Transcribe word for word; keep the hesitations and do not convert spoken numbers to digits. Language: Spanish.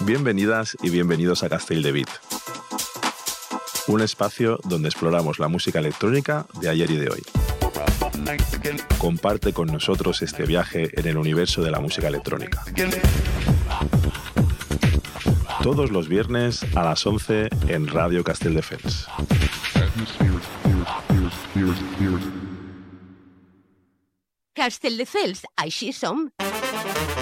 Bienvenidas y bienvenidos a Castelldevit, un espacio donde exploramos la música electrónica de ayer y de hoy. Comparte con nosotros este viaje en el universo de la música electrónica. Todos los viernes a las once en Radio Castelldefels. Castelldefels, així som.